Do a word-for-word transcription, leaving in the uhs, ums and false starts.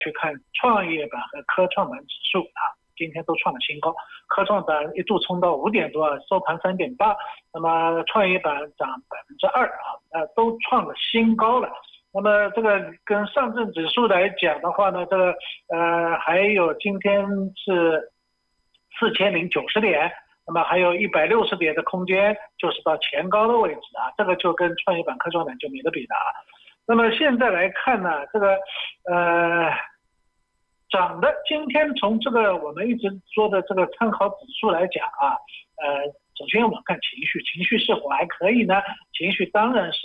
去看创业板和科创板指数啊，今天都创了新高，科创板一度冲到五点多，收盘三点八，那么创业板涨百分之二啊，呃，都创了新高了。那么这个跟上证指数来讲的话呢，这个呃还有今天是四千零九十点，那么还有一百六十点的空间，就是到前高的位置啊，这个就跟创业板、科创板就没得比了啊。那么现在来看呢，这个呃涨的，今天从这个我们一直说的这个参考指数来讲啊，呃，首先我们看情绪，情绪是否还可以呢？情绪当然是